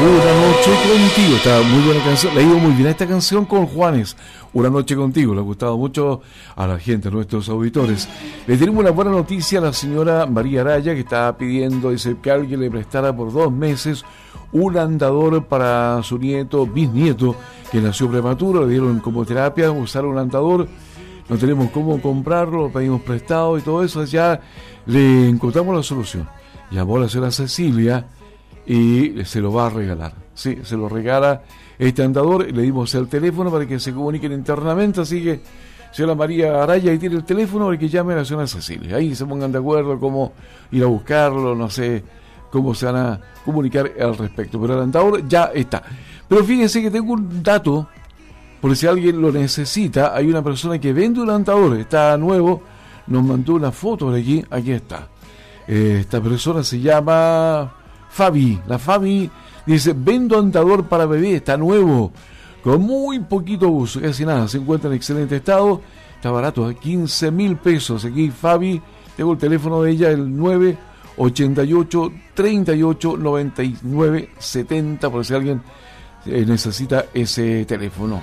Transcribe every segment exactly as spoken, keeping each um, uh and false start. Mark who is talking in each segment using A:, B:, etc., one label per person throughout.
A: Una noche contigo, está muy buena canción, le ha ido muy bien a esta canción con Juanes. Una noche contigo, le ha gustado mucho a la gente, a nuestros auditores. Le tenemos una buena noticia a la señora María Araya, que está pidiendo, dice, que alguien le prestara por dos meses un andador para su nieto, bisnieto, que nació prematuro, le dieron como terapia usar un andador. No tenemos cómo comprarlo, lo pedimos prestado y todo eso, ya le encontramos la solución. Llamó a la señora Cecilia y se lo va a regalar. Sí, se lo regala este andador. Le dimos el teléfono para que se comuniquen internamente, así que señora María Araya, ahí tiene el teléfono para que llame a la señora Cecilia. Ahí se pongan de acuerdo cómo ir a buscarlo, no sé cómo se van a comunicar al respecto, pero el andador ya está. Pero fíjense que tengo un dato, por si alguien lo necesita. Hay una persona que vende un andador, está nuevo, nos mandó una foto de aquí, aquí está. Eh, esta persona se llama Fabi. La Fabi dice, vendo andador para bebé, está nuevo, con muy poquito uso, casi nada, se encuentra en excelente estado, está barato, quince mil pesos. Aquí Fabi, tengo el teléfono de ella, el nueve ochenta y ocho, treinta y ocho, noventa y nueve, setenta, por si alguien eh, necesita ese teléfono.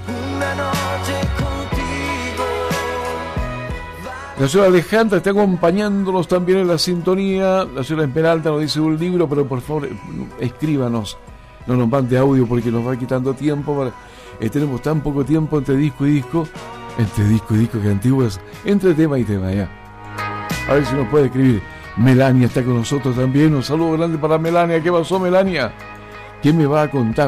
A: La señora Alejandra está acompañándonos también en la sintonía. La señora Esmeralda nos dice un libro, pero por favor escríbanos, no nos mande audio porque nos va quitando tiempo. Para, eh, tenemos tan poco tiempo entre disco y disco, entre disco y disco que antiguas, entre tema y tema ya. A ver si nos puede escribir. Melania está con nosotros también. Un saludo grande para Melania. ¿Qué pasó, Melania? ¿Qué me va a contar?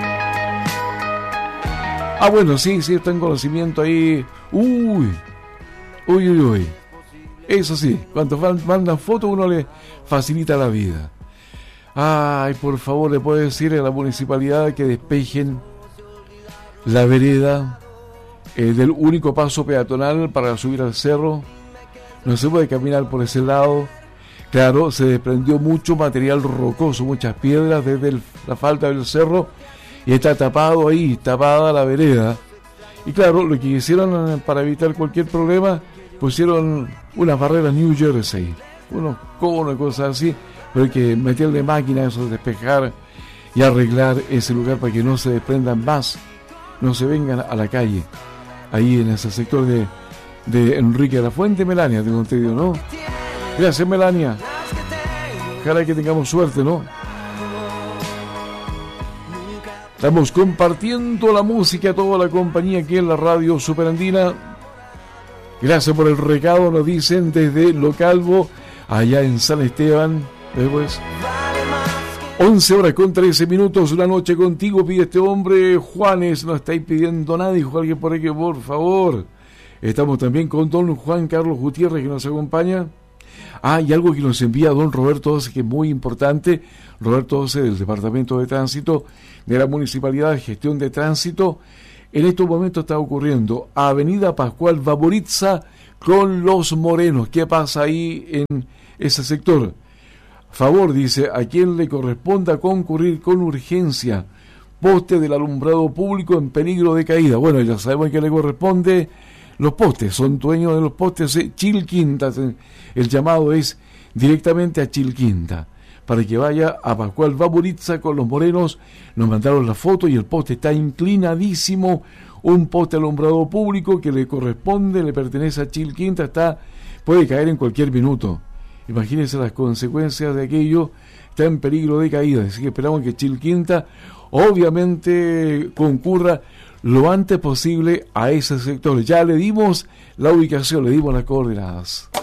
A: Ah, bueno, sí, sí, está en conocimiento ahí. Uy. Uy, uy, uy. Eso sí, cuando mandan fotos uno le facilita la vida. Ay, por favor, le puedo decir a la municipalidad que despejen la vereda eh, del único paso peatonal para subir al cerro. No se puede caminar por ese lado. Claro, se desprendió mucho material rocoso, muchas piedras desde el, la falda del cerro, y está tapado ahí, tapada la vereda. Y claro, lo que hicieron para evitar cualquier problema, pusieron unas barreras New Jersey, unos conos y cosas así, pero hay que meterle máquina a eso, despejar y arreglar ese lugar para que no se desprendan más, no se vengan a la calle, ahí en ese sector de, de Enrique de la Fuente. Melania, tengo entendido, ¿no? Gracias, Melania. Ojalá que tengamos suerte, ¿no? Estamos compartiendo la música a toda la compañía aquí en la radio Superandina. Gracias por el recado, nos dicen desde Localvo, allá en San Esteban. Después, once horas con trece minutos, una noche contigo, pide este hombre. Juanes, no estáis pidiendo nada, dijo alguien por aquí, por favor. Estamos también con don Juan Carlos Gutiérrez, que nos acompaña. Ah, y algo que nos envía don Roberto Ose, que es muy importante. Roberto Ose, del Departamento de Tránsito de la Municipalidad de Gestión de Tránsito. En estos momentos está ocurriendo Avenida Pascual Vaboritza con Los Morenos. ¿Qué pasa ahí en ese sector? Favor, dice, a quien le corresponda concurrir con urgencia. Poste del alumbrado público en peligro de caída. Bueno, ya sabemos que le corresponde. Los postes, son dueños de los postes de Chilquinta. El llamado es directamente a Chilquinta, para que vaya a Pascual Vaboritza con Los Morenos. Nos mandaron la foto y el poste está inclinadísimo. Un poste alumbrado público que le corresponde, le pertenece a Chilquinta, está, puede caer en cualquier minuto. Imagínense las consecuencias de aquello, está en peligro de caída. Así que esperamos que Chilquinta obviamente concurra lo antes posible a ese sector. Ya le dimos la ubicación, le dimos las coordenadas.